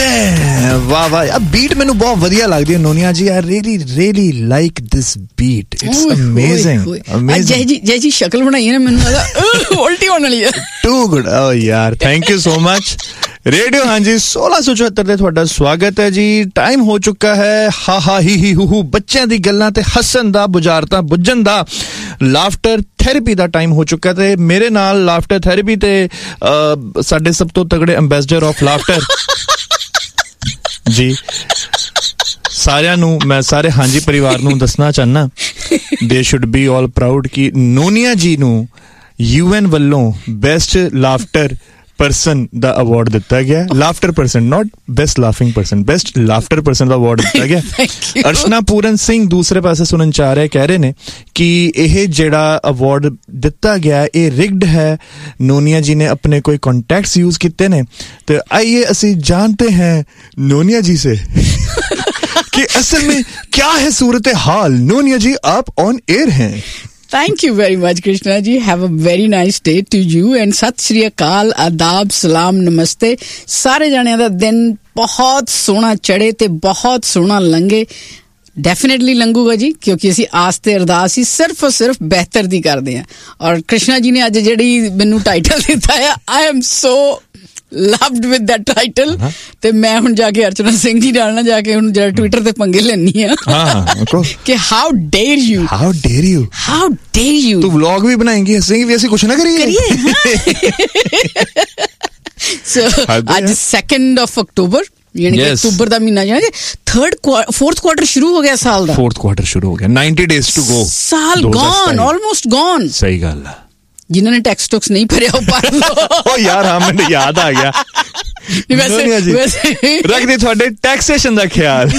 ਵਾਹ ਵਾਹ, ਬੀਟ ਮੈਨੂੰ ਬਹੁਤ ਵਧੀਆ ਲੱਗਦੀ ਹੈ ਨੋਨੀਆ ਜੀ। I really like this beat, it's amazing amazing. ਜੈ ਜੀ ਸ਼ਕਲ ਬਣਾਈ ਹੈ ਮੈਨੂੰ ਲੱਗਦਾ ਉਲਟੀ ਹੋਣ ਵਾਲੀ ਹੈ। Too good. ਓ ਯਾਰ thank you so much. Radio ਹਾਂਜੀ 1674 ਤੇ ਤੁਹਾਡਾ ਸਵਾਗਤ ਹੈ ਜੀ। ਟਾਈਮ ਹੋ ਚੁੱਕਾ ਹੈ ਹਾ ਹੀ ਹੂ ਬੱਚਿਆਂ ਦੀ ਗੱਲਾਂ ਤੇ ਹੱਸਣ ਦਾ, ਬੁਝਾਰਤਾਂ ਬੁੱਝਣ ਦਾ, ਲਾਫਟਰ ਥੈਰੇਪੀ ਦਾ ਟਾਈਮ ਹੋ ਚੁੱਕਾ। ਤੇ ਮੇਰੇ ਨਾਲ ਲਾਫਟਰ ਥੈਰੇਪੀ ਤੇ ਸਾਡੇ ਸਭ ਤੋਂ ਤਗੜੇ ਐਂਬੈਸਡਰ ਆਫ ਲਾਫਟਰ ਜੀ, ਸਾਰਿਆਂ ਨੂੰ ਮੈਂ ਸਾਰੇ ਹਾਂਜੀ ਪਰਿਵਾਰ ਨੂੰ ਦੱਸਣਾ ਚਾਹਨਾ, ਦੇ ਸ਼ੁੱਡ ਬੀ ਆਲ ਪ੍ਰਾਊਡ ਕਿ ਨੋਨੀਆ ਜੀ ਨੂੰ UN ਵੱਲੋਂ ਬੈਸਟ ਲਾਫਟਰ person ਦਾ ਅਵਾਰਡ ਦਿੱਤਾ ਗਿਆ। ਲਾਫਟਰ ਪਰਸਨ, ਨਾਟ best laughing person, best laughter person ਦਾ ਅਵਾਰਡ ਦਿੱਤਾ ਗਿਆ। ਅਰਸ਼ਨਾ ਪੂਰਨ ਸਿੰਘ ਦੂਸਰੇ ਪਾਸੇ ਸੁਣਨ ਚ ਆ ਰਹੇ, ਕਹਿ ਰਹੇ ਨੇ ਕਿ ਇਹ ਜਿਹੜਾ ਅਵਾਰਡ ਦਿੱਤਾ ਗਿਆ ਇਹ ਰਿਗਡ ਹੈ। ਨੋਨੀਆ ਜੀ ਨੇ ਆਪਣੇ ਕੋਈ कॉन्टैक्ट्स यूज किए ने। तो आइए ਅਸੀਂ जानते हैं नोनिया जी से कि असल में क्या है सूरत हाल। नोनिया जी आप ऑन एयर हैं। Thank you very much, Krishna ji. Have a very nice day to you and सत श्री अकाल, आदाब, सलाम, नमस्ते। सारे जाने ਦਾ ਦਿਨ ਬਹੁਤ ਸੋਹਣਾ ਚੜੇ ਤੇ ਬਹੁਤ ਸੋਹਣਾ ਲੰਘੇ। ਡੈਫੀਨੇਟਲੀ ਲੰਘੂਗਾ ਜੀ, ਕਿਉਂਕਿ ਅਸੀਂ ਆਸ ਤੇ ਅਰਦਾਸ ਹੀ ਸਿਰਫ ਔਰ ਸਿਰਫ ਬਿਹਤਰ ਦੀ ਕਰਦੇ ਹਾਂ। ਔਰ ਕ੍ਰਿਸ਼ਨਾ ਜੀ ਨੇ ਅੱਜ ਜਿਹੜੀ ਮੈਨੂੰ ਟਾਈਟਲ ਦਿੱਤਾ ਹੈ, I am so loved with that title। ਤੇ ਮੈਂ ਹੁਣ ਜਾ ਕੇ ਅਰਚਨਾ ਸਿੰਘ ਜੀ ਨਾਲ ਨਾ ਜਾ ਕੇ ਹੁਣ ਜਿਹੜਾ ਟਵਿੱਟਰ ਤੇ ਪੰਗੇ ਲੈਣੀ ਆ ਕਿ how dare you ਤੂੰ ਵਲੌਗ ਵੀ ਬਣਾਏਂਗੀ, ਹੱਸੇਂਗੀ ਵੀ, ਅਸੀਂ ਕੁਛ ਨਾ ਕਰੀਏ। ਸੋ ਅੱਜ 2 ਅਕਤੂਬਰ ਯਾਨੀ ਕਿ ਅਕਤੂਬਰ ਦਾ ਮਹੀਨਾ, ਯਾਨੀ fourth quarter ਸ਼ੁਰੂ ਹੋ ਗਿਆ ਸਾਲ ਦਾ। fourth quarter ਸ਼ੁਰੂ ਹੋ ਗਿਆ, 90 days to go। ਸਾਲ gone, almost gone। ਸਹੀ ਗੱਲ ਹੈ। ਜਿਨ੍ਹਾਂ ਨੇ ਟੈਕਸ ਟੁਕਸ ਨਹੀਂ ਭਰਿਆ ਉਹ ਭਰ ਲਓ। ਓ ਯਾਰ ਹਾਂ, ਮੈਨੂੰ ਯਾਦ ਆ ਗਿਆ। ਵੈਸੇ ਰੱਖਦੇ ਤੁਹਾਡੇ ਟੈਕਸੇਸ਼ਨ ਦਾ ਖਿਆਲ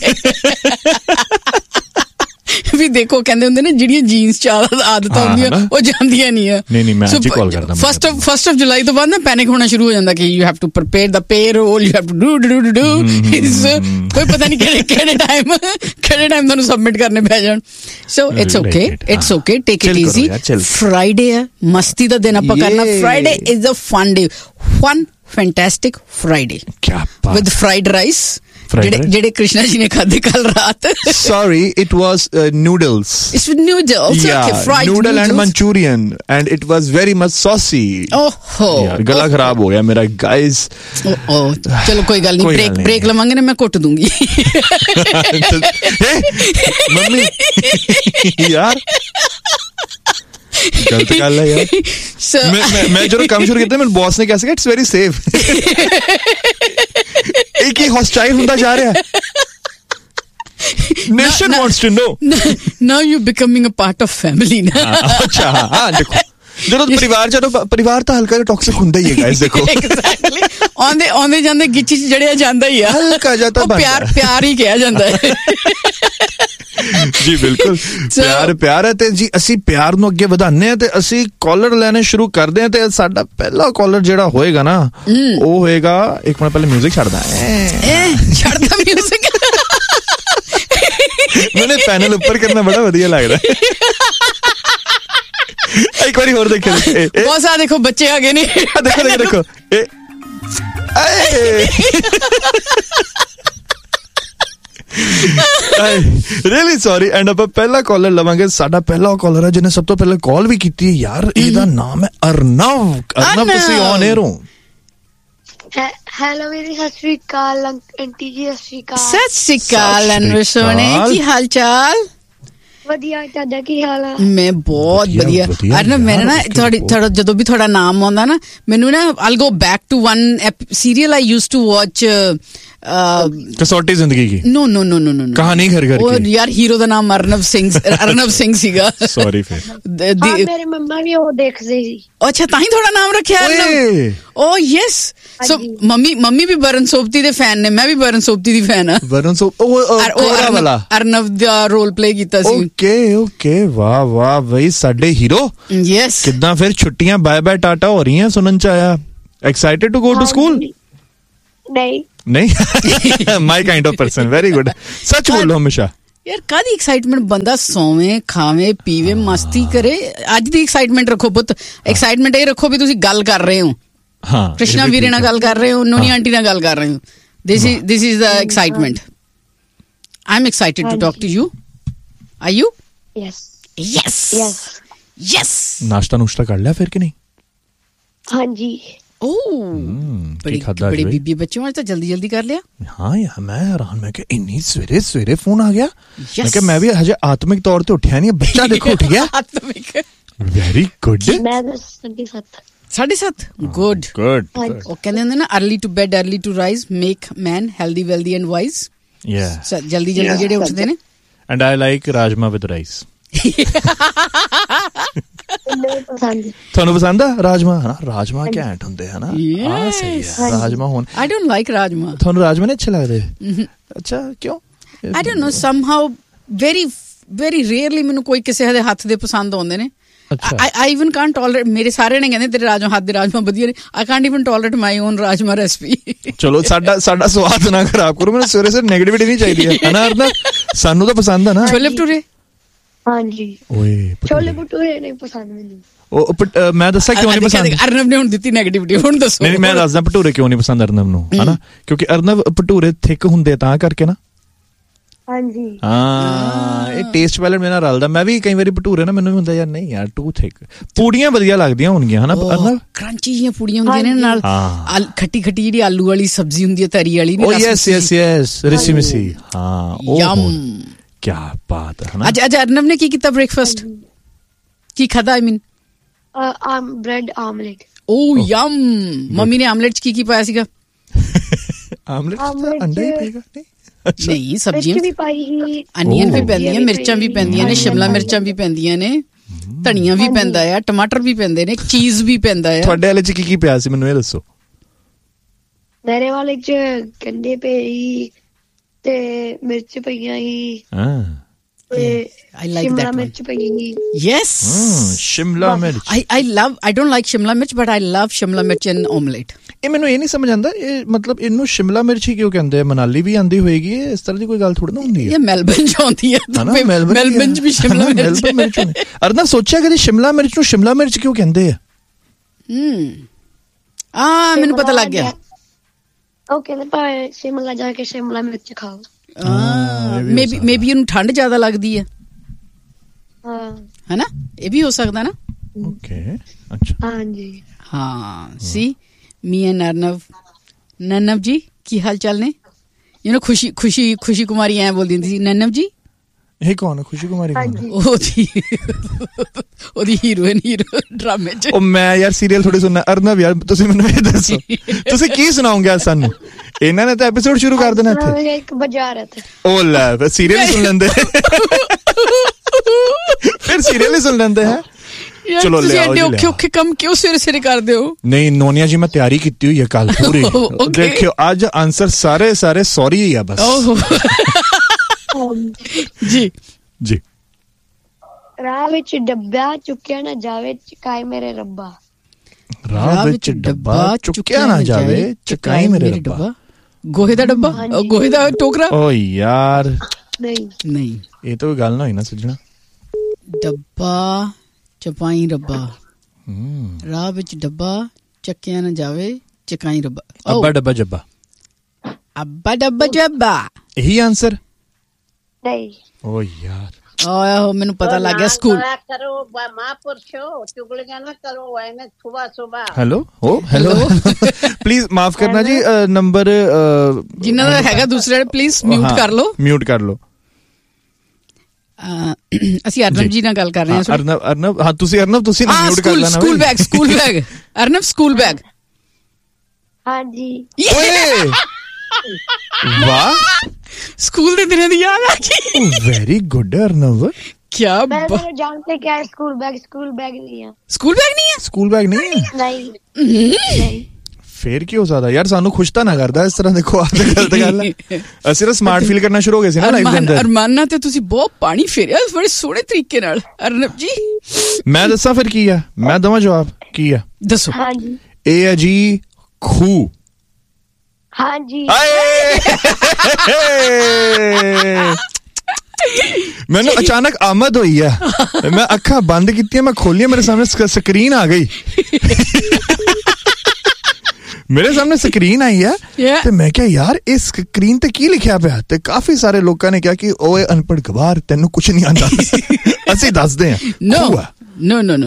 ਵੀ ਦੇਖੋ, ਕਹਿੰਦੇ ਹੁੰਦੇ ਨੇ ਜਿਹੜੀਆਂ ਜੀਨਸ ਚ ਆਦਤਾਂ ਹੁੰਦੀਆਂ ਉਹ ਜਾਂਦੀਆਂ ਨਹੀਂ ਆ। ਨਹੀਂ ਮੈਂ ਅੱਜ ਕਾਲ ਕਰਦਾ। ਫਸਟ ਆਫ ਜੁਲਾਈ ਤੋਂ ਬਾਅਦ ਨਾ ਪੈਨਿਕ ਹੋਣਾ ਸ਼ੁਰੂ ਹੋ ਜਾਂਦਾ ਕਿ you have to prepare the payroll, you have to do ਕੋਈ ਪਤਾ ਨਹੀਂ ਕਿਹੜੇ ਟਾਈਮ ਤੁਹਾਨੂੰ ਸਬਮਿਟ ਕਰਨੇ ਪੈ ਜਾਣ। So it's okay take it easy. Friday ਆ, ਮਸਤੀ ਦਾ ਦਿਨ ਆਪਾਂ ਕਰਨਾ। Friday is a fun day, fun fantastic Friday with fried rice, ਜਿਹੜੇ ਕ੍ਰਿਸ਼ਨਾ ਜੀ ਨੇ ਖਾਦੇ ਕੱਲ ਰਾਤ। Sorry, it was noodles. It's with noodles. Yeah, okay, fried noodle noodles. and Manchurian, and it was very much saucy. यार गला खराब हो गया मेरा, guys. चलो कोई गल नहीं, ब्रेक लवांगे ना, मैं कुट दूंगी। मम्मी यार गलत गल है यार। मैं जो काम शुरू किया, मेरे बॉस ने कैसे, इट्स वेरी सेफ। एक ही हॉस्टाइल होता जा रहा है। Nation wants to know. Now you're becoming a part of family ना। अच्छा हाँ, ਦੇਖੋ ਜਦੋਂ ਪਰਿਵਾਰ ਤਾਂ ਹਲਕਾ ਜਿਹਾ ਟੌਕਸਿਕ ਹੁੰਦਾ ਹੀ ਹੈ ਗਾਇਸ। ਦੇਖੋ ਐਗਜ਼ੈਕਟਲੀ, ਆਉਂਦੇ ਜਾਂਦੇ ਗਿੱਚੀ ਚ ਜੜਿਆ ਜਾਂਦਾ ਹੀ ਆ, ਹਲਕਾ ਜਿਹਾ ਤਾਂ ਪਿਆਰ ਹੀ ਕਿਹਾ ਜਾਂਦਾ ਹੈ। ਜੀ ਬਿਲਕੁਲ, ਪਿਆਰ ਹੈ। ਤੇ ਜੀ ਅਸੀਂ ਪਿਆਰ ਨੂੰ ਅੱਗੇ ਵਧਾਉਂਦੇ ਹਾਂ ਤੇ ਅਸੀਂ ਕਾਲਰ ਲੈਣੇ ਸ਼ੁਰੂ ਕਰਦੇ ਹਾਂ। ਤੇ ਸਾਡਾ ਪਹਿਲਾ ਕਾਲਰ ਜਿਹੜਾ ਹੋਏਗਾ ਨਾ, ਉਹ ਹੋਏਗਾ, ਇੱਕ ਮਿੰਟ ਪਹਿਲੇ ਮਿਊਜ਼ਿਕ ਛੱਡਦਾ ਮਿਊਜ਼ਿਕ। ਮੈਨੂੰ ਪੈਨਲ ਉੱਪਰ ਕਰਨਾ ਬੜਾ ਵਧੀਆ ਲੱਗਦਾ। ਇੱਕ ਵਾਰੀ ਹੋਰ ਦੇਖੋ, ਬਹੁਤ ਸਾਰੇ ਦੇਖੋ ਬੱਚੇ ਆ ਗਏ ਨੇ। ਦੇਖੋ ਰੀਅਲੀ ਸੌਰੀ। ਐਂਡ ਆਪਾਂ ਪਹਿਲਾ ਕਾਲਰ ਲਵਾਂਗੇ। ਸਾਡਾ ਪਹਿਲਾ ਕਾਲਰ ਹੈ ਜਿਹਨੇ ਸਭ ਤੋਂ ਪਹਿਲਾਂ ਕਾਲ ਵੀ ਕੀਤੀ ਹੈ ਯਾਰ। ਇਹਦਾ ਨਾਮ ਹੈ ਅਰਨਵ। ਤੁਸੀਂ ਔਨ 에ਅਰ ਹੋ। ਹੈਲੋ ਵੀਰੇ, ਸਤਿ ਸ਼੍ਰੀ ਅਕਾਲ ਆਂਟੀ ਜੀ। ਸਤਿ ਸ਼੍ਰੀ ਅਕਾਲ ਅਨਵਰ ਸੋਹਣੇ, ਕੀ ਹਾਲ ਚਾਲ? ਵਧੀਆ, ਤੁਹਾਡਾ ਕੀ ਹਾਲ ਆ? ਮੈਂ ਬਹੁਤ ਵਧੀਆ। ਅਰਨਵ, ਮੈਂ ਨਾ ਤੁਹਾਡਾ ਜਦੋਂ ਵੀ ਤੁਹਾਡਾ ਨਾਮ ਆਉਂਦਾ ਨਾ, ਮੈਨੂੰ ਨਾ I'll go back to one serial I used to watch। ਕਸੌਟੀ ਜ਼ਿੰਦਗੀ ਕੀ? No, ਕਹਾਣੀ ਘਰ ਘਰ ਕੀ। ਯਾਰ ਹੀਰੋ ਦਾ ਨਾਮ ਅਰਨਵ ਸਿੰਘ ਸੀਗਾ। ਸੌਰੀ ਫਿਰ। ਮੇਰੇ ਮੰਮਾ ਵੀ ਉਹ ਦੇਖਦੇ ਸੀ। ਅੱਛਾ, ਤਾਂ ਹੀ ਤੁਹਾਡਾ ਨਾਮ ਰੱਖਿਆ ਅਰਨਵ। ਓ ਯੈਸ। ਸੋ ਮੰਮੀ ਵੀ ਵਰਨ ਸੋਬਤੀ ਦੇ ਫੈਨ ਨੇ, ਮੈਂ ਵੀ ਵਰਨ ਸੋਬਤੀ ਦੀ ਫੈਨ ਆ। ਅਰਨਵ ਦਾ ਰੋਲ ਪਲੇ ਕੀਤਾ ਸੀ। ਓਕੇ ਵਾਹ ਬਈ ਸਾਡੇ ਹੀਰੋ। ਯੈਸ। ਕਿੱਦਾਂ ਫਿਰ ਛੁੱਟੀਆਂ ਬਾਏ ਬਾਏ ਟਾਟਾ ਹੋ ਰਹੀਆਂ, ਸੁਣਨ ਚ ਆਇਆ। Excited to go to school? ਨਹੀਂ ਮਾਈ kind of person. Very good. ਸੱਚ ਬੋਲੋ ਹਮੇਸ਼ਾ। ਯਾਰ ਕਾਹਦੀ ਐਕਸਾਈਟਮੈਂਟ, ਬੰਦਾ ਸੌਵੇਂ ਖਾਵੇ ਪੀਵੇ ਮਸਤੀ ਕਰੇ। ਅੱਜ ਦੀ ਐਕਸਾਈਟਮੈਂਟ ਰੱਖੋ ਪੁੱਤ। ਐਕਸਾਈਟਮੈਂਟ ਇਹ ਰੱਖੋ ਵੀ ਤੁਸੀਂ ਗੱਲ ਕਰ ਰਹੇ ਹੋ, ਕ੍ਰਿਸ਼ਨਾ ਵੀਰੇ ਨਾਲ ਗੱਲ ਕਰ ਰਹੇ ਹੋ, ਨੋਨੀ ਆਂਟੀ ਨਾਲ ਗੱਲ ਕਰ ਰਹੇ ਹੋ। This is the excitement. I'm excited to talk to you. Are you? Yes. Yes. Yes. Yes. ਨਾਸ਼ਤਾ ਨੁਸ਼ਤਾ ਕਰ ਲਿਆ ਫਿਰ ਕਿ ਨਹੀਂ? ਹਾਂਜੀ। ਬੜੇ ਬੀਬੀ ਬੱਚਿਆਂ ਤਾਂ ਜਲਦੀ ਕਰ ਲਿਆ। ਹਾਂ ਯਾਰ ਮੈਂ ਹੈਰਾਨ, ਮੈਂ ਕਿਹਾ ਇੰਨੀ ਸਵੇਰੇ ਫੋਨ ਆ ਗਿਆ। ਮੈਂ ਕਿਹਾ ਮੈਂ ਵੀ ਹਜੇ ਆਤਮਿਕ ਤੌਰ ਤੇ ਉੱਠਿਆ ਨਹੀਂ, ਬੱਚਾ ਦੇਖੋ ਉੱਠ ਗਿਆ। ਆਤਮਿਕ ਵੈਰੀ ਗੁੱਡ। ਮੈਂ 7:30 ਗੁੱਡ। ਉਹ ਕਹਿੰਦੇ ਹੁੰਦੇ ਨਾ early to bed early to rise make man healthy wealthy and wise. ਜਲਦੀ ਜਿਹੜੇ ਉੱਠਦੇ ਨੇ। And I like rajma with rice. ਤੁਹਾਨੂੰ ਪਸੰਦ ਆ ਰਾਜਮਾ? ਹਨਾ ਰਾਜਮਾ ਘੈਂਟ ਹੁੰਦੇ ਹਨਾ। ਸਹੀ ਹੈ ਰਾਜਮਾ ਹੋਣ। I don't like rajma. ਤੁਹਾਨੂੰ ਰਾਜਮਾ ਨਹੀਂ ਅੱਛੇ ਲੱਗਦੇ? ਅੱਛਾ ਕਿਉਂ? I don't know, somehow very rarely ਮੈਨੂੰ ਕੋਈ ਕਿਸੇ ਦੇ ਹੱਥ ਦੇ ਪਸੰਦ ਆਉਂਦੇ ਨੇ। I even can't tolerate, ਮੇਰੇ ਸਾਰੇ ਨੇ ਕਹਿੰਦੇ ਤੇਰੇ ਰਾਜਮਾ ਹੱਥ ਦੇ ਰਾਜਮਾ ਵਧੀਆ ਨੇ। I can't even tolerate my own rajma recipe. ਚਲੋ ਸਾਡਾ ਸਵਾਦ ਨਾ ਖਰਾਬ ਕਰੋ, ਮੈਨੂੰ ਸਵੇਰੇ ਨੈਗੇਟਿਵਿਟੀ ਨਹੀਂ ਚਾਹੀਦੀ ਹੈ ਹਨਾ ਅਰਨਬ। ਸਾਨੂੰ ਤਾਂ ਪਸੰਦ ਆ ਨਾ ਛੋਲੇ ਭਟੂਰੇ। ਹਾਂਜੀ ਓਏ ਛੋਲੇ ਭਟੂਰੇ ਨਹੀਂ ਪਸੰਦ ਮੈਨੂੰ। ਉਹ ਮੈਂ ਦੱਸਾਂ ਕਿਉਂ ਨਹੀਂ ਪਸੰਦ? ਅਰਨਬ ਨੇ ਹੁਣ ਦਿੱਤੀ ਨੈਗੇਟਿਵਿਟੀ, ਹੁਣ ਦੱਸੋ। ਨਹੀਂ ਮੈਂ ਦੱਸਦਾ ਭਟੂਰੇ ਕਿਉਂ ਨਹੀਂ ਪਸੰਦ ਅਰਨਬ ਨੂੰ ਹਨਾ, ਕਿਉਂਕਿ ਅਰਨਬ ਭਟੂਰੇ ਥਿਕ ਹੁੰਦੇ ਤਾਂ ਕਰਕੇ ਨਾ। ਹਾਂਜੀ ਹਾਂ ਇਹ ਟੇਸਟ ਪੈਲਟ ਮੇਰੇ ਨਾਲ ਰਲਦਾ। ਮੈਂ ਵੀ ਕਈ ਵਾਰੀ ਭਟੂਰੇ ਨਾ ਮੈਨੂੰ ਵੀ ਹੁੰਦਾ ਯਾਰ ਨਹੀਂ ਯਾਰ ਟੂ ਥਿਕ। ਪੂੜੀਆਂ ਵਧੀਆ ਲੱਗਦੀਆਂ ਹੋਣਗੀਆਂ ਹਨਾ ਅਰਨਬ? ਕਰੰਚੀ ਜਿਹੀਆਂ ਪੂੜੀਆਂ ਹੁੰਦੀਆਂ ਨੇ ਨਾਲ ਖੱਟੀ ਜਿਹੜੀ ਆਲੂ ਵਾਲੀ ਸਬਜ਼ੀ ਹੁੰਦੀ ਹੈ ਤਰੀ ਵਾਲੀ। ਓ ਯੈਸ ਰਿਸੀ ਮਿਸੀ। ਹਾਂ ਯਮ ਕਿਆ ਬਾਤ ਹੈ ਹਨਾ। ਅੱਜ ਅਰਨਬ ਨੇ ਕੀ ਕੀਤਾ ਬ੍ਰੇਕਫਾਸਟ? ਕੀ ਖਾਦਾ? ਆਈ ਮੀਨ ਬ੍ਰੈਡ ਆਮਲੇਟ। ਓ ਯਮ। ਮੰਮੀ ਨੇ ਆਮਲੇਟ ਚ ਕੀ ਪਾਇਆ ਸੀਗਾ? ਆਮਲੇਟ ਅੰਡਾ ਹੀ ਪਏਗਾ? ਨਹੀਂ ਸਬਜ਼ੀਆਂ ਵੀ ਪਾਈ ਸੀ, ਅਨੀਅਨ ਵੀ ਪੈਂਦੀਆਂ, ਮਿਰਚਾਂ ਵੀ ਪੈਂਦੀਆਂ ਨੇ, ਸ਼ਿਮਲਾ ਮਿਰਚਾਂ ਵੀ ਪੈਂਦੀਆਂ ਨੇ, ਧਨੀਆ ਵੀ ਪੈਂਦਾ ਆ, ਟਮਾਟਰ ਵੀ ਪੈਂਦੇ ਨੇ, ਚੀਜ਼ ਵੀ ਪੈਂਦਾ ਆ। ਤੁਹਾਡੇ ਵਾਲੇ ਚ ਕੀ ਪਿਆ ਸੀ ਮੈਨੂੰ ਇਹ ਦੱਸੋ? ਮੇਰੇ ਵਾਲੇ ਚ ਗੰਡੇ ਪਈ ਤੇ ਮਿਰਚ ਪਈਆਂ ਸੀ। I like that one. Yes. Shimla mirch. I don't like Shimla mirch, but I love Shimla mirch in omelette. ਇਹ ਮੈਨੂੰ ਇਹ ਨਹੀਂ ਸਮਝ ਆਉਂਦਾ ਇਹ ਮਤਲਬ ਇਹਨੂੰ ਸ਼ਿਮਲਾ ਮਿਰਚ ਹੀ ਕਿਉਂ ਕਹਿੰਦੇ ਆ? ਮਨਾਲੀ ਵੀ ਆਂਦੀ ਹੋਏਗੀ, ਇਸ ਤਰ੍ਹਾਂ ਦੀ ਕੋਈ ਗੱਲ ਥੋੜੀ ਨਾ ਹੁੰਦੀ ਹੈ। ਇਹ ਮੈਲਬਨ ਚ ਆਉਂਦੀ ਹੈ, ਮੈਲਬਨ ਚ ਵੀ ਸ਼ਿਮਲਾ ਮਿਰਚ। ਅਰਨਬ ਸੋਚਿਆ ਕਦੇ ਸ਼ਿਮਲਾ ਮਿਰਚ ਨੂੰ ਸ਼ਿਮਲਾ ਮਿਰਚ ਕਿਉਂ ਕਹਿੰਦੇ ਆ? ਮੈਨੂੰ ਪਤਾ ਲੱਗ ਗਿਆ। ਉਹ ਕਹਿੰਦੇ ਭਾਵੇਂ ਸ਼ਿਮਲਾ ਜਾ ਕੇ ਸ਼ਿਮਲਾ ਮਿਰਚ ਖਾਓ। ਮੇਬੀ ਉਹਨੂੰ ਠੰਡ ਜ਼ਿਆਦਾ ਲੱਗਦੀ ਹੈ ਹੈਨਾ, ਇਹ ਵੀ ਹੋ ਸਕਦਾ ਨਾ। ਓਕੇ ਅੱਛਾ ਹਾਂਜੀ ਹਾਂ। ਸੀ मी एंड नन्नव जी की हाल चाल ने? यू नो खुशी कुमारी ऐ बोल दी थी। नन्नव जी ਇਹ ਕੌਣ? ਖੁਸ਼ੀ ਕੁਮਾਰੀ ਉਹਦੀ ਹੀਰੋਇਨ ਡਰਾਮੇ ਚ। ਉਹ ਮੈਂ ਯਾਰ ਸੀਰੀਅਲ ਥੋੜੀ ਸੁਣਨਾ। ਅਰਨਬ ਯਾਰ ਤੁਸੀਂ ਮੈਨੂੰ ਇਹ ਦੱਸੋ ਤੁਸੀਂ ਕੀ ਸੁਣਾਓਗੇ ਸਾਨੂੰ? ਇਹਨਾਂ ਨੇ ਤਾਂ ਐਪੀਸੋਡ ਸ਼ੁਰੂ ਕਰ ਦੇਣਾ ਇੱਥੇ। ਇੱਕ ਬਜ਼ਾਰਤ। ਉਹ ਲੈ ਸੀਰੀਅਲ ਹੀ ਸੁਣ ਲੈਂਦੇ, ਫਿਰ ਸੀਰੀਅਲ ਹੀ ਸੁਣ ਲੈਂਦੇ ਹੈ। ਚਲੋ ਲੈ ਆਓ ਜੀ। ਔਖੇ ਕੰਮ ਕਿਉਂ ਸਵੇਰੇ ਕਰਦੇ ਹੋ? ਨਹੀਂ ਨੋਨੀਆ ਜੀ ਮੈਂ ਤਿਆਰੀ ਕੀਤੀ ਹੋਈ ਹੈ ਕੱਲ ਪੂਰੀ। ਦੇਖਿਓ ਅੱਜ ਆਨਸਰ ਸਾਰੇ ਸੌਰੀ ਹੀ ਆ ਬਸ। ਜੀ ਰਾਹ ਵਿੱਚ ਡੱਬਾ ਚੁੱਕਿਆ ਨਾ ਜਾਵੇ ਚਕਾਈ ਮੇਰੇ ਰੱਬਾ। ਰਾਹ ਵਿੱਚ ਡੱਬਾ ਚੁੱਕਿਆ ਨਾ ਜਾਵੇ ਚਕਾਈ ਮੇਰੇ ਰੱਬਾ। ਗੋਹੇ ਦਾ ਡੱਬਾ, ਗੋਹੇ ਦਾ ਟੋਕਰਾ। ਓ ਯਾਰ ਨਹੀਂ ਇਹ ਤਾਂ ਕੋਈ ਗੱਲ ਨਾ ਹੋਈ ਨਾ ਸੱਜਣਾ। ਡੱਬਾ ਚਪਾਈ ਰੱਬਾ, ਰਾਹ ਵਿੱਚ ਡੱਬਾ ਚੱਕਿਆ ਨਾ ਜਾਵੇ ਚਕਾਈ ਰੱਬਾ। ਅੱਬਾ ਡੱਬਾ ਜੱਬਾ, ਅੱਬਾ ਡੱਬਾ ਜੱਬਾ ਇਹੀ ਆਨਸਰ ਨਹੀਂ। ਓ ਯਾਰ ਆਹੋ ਮੈਨੂੰ ਪਤਾ ਲੱਗ ਗਿਆ। ਸਕੂਲ ਹੈਲੋ ਪਲੀਜ਼ ਮਾਫ ਕਰਨਾ ਜੀ। ਨੰਬਰ ਜਿਨ੍ਹਾਂ ਦਾ ਹੈਗਾ ਦੂਸਰੇ ਪਲੀਜ਼ ਮਿਊਟ ਕਰ ਲਓ। ਅਸੀਂ ਅਰਨਬ ਜੀ ਨਾਲ ਗੱਲ ਕਰ ਰਹੇ ਹਾਂ। ਅਰਨਬ ਹਾਂ ਤੁਸੀਂ ਮਿਊਟ ਕਰ ਲੈਣਾ। School bag Arnab school bag. ਹਾਂਜੀ ਵਾਹ ਸਕੂਲ ਦੇ ਦਿਨਾਂ ਦੀ ਯਾਦ ਆ ਗਈ। Very good Arnab. क्या जानते क्या स्कूल बैग नहीं है। ਸਕੂਲ ਬੈਗ ਨਹੀਂ ਹੈ। ਫੇਰ ਕੀ ਹੋ ਸਕਦਾ ਯਾਰ? ਸਾਨੂੰ ਖੁਸ਼ ਤਾਂ ਨਾ ਕਰਦਾ ਇਸ ਤਰ੍ਹਾਂ। ਦੇਖੋ ਆਹ ਤਾਂ ਗਲਤ ਗੱਲ ਹੈ। ਅਸੀਂ ਤਾਂ ਸਮਾਰਟ ਫੀਲ ਕਰਨਾ ਸ਼ੁਰੂ ਹੋ ਗਏ ਸੀ ਨਾ ਲਾਈਫ ਦੇ ਅੰਦਰ। ਅਰਮਾਨਾ ਤੇ ਤੁਸੀਂ ਬਹੁਤ ਪਾਣੀ ਫੇਰਿਆ ਬੜੇ ਸੋਹਣੇ ਤਰੀਕੇ ਨਾਲ ਅਰਨਬ ਜੀ। ਮੈਂ ਦੱਸਾਂ ਫਿਰ ਕੀ ਆ? ਮੈਂ ਦਵਾਂ ਜਵਾਬ ਕੀ ਆ? ਦੱਸੋ। ਹਾਂਜੀ ਇਹ ਹੈ ਜੀ ਖੂਹ। ਹਾਂਜੀ ਮੈਨੂੰ ਅਚਾਨਕ ਆਮਦ ਹੋਈ ਹੈ। ਮੈਂ ਅੱਖਾਂ ਬੰਦ ਕੀਤੀਆਂ, ਮੈਂ ਖੋਲੀਆਂ, ਮੇਰੇ ਸਾਹਮਣੇ ਸਕਰੀਨ ਆ ਗਈ। ਮੇਰੇ ਸਾਹਮਣੇ ਸਕਰੀਨ ਆਈ ਹੈ Yeah. ਤੇ ਮੈਂ ਕਿਹਾ ਯਾਰ ਇਸ ਸਕਰੀਨ ਤੇ ਕੀ ਲਿਖਿਆ ਪਿਆ ਤੇ ਕਾਫੀ ਸਾਰੇ ਲੋਕਾਂ ਨੇ ਕਿਹਾ ਕਿ ਓਏ ਅਨਪੜ੍ਹ ਗਵਾਰ ਤੈਨੂੰ ਕੁਝ ਨਹੀਂ ਆਉਂਦਾ ਅਸੀਂ ਦੱਸਦੇ ਹਾਂ No, no, no, no.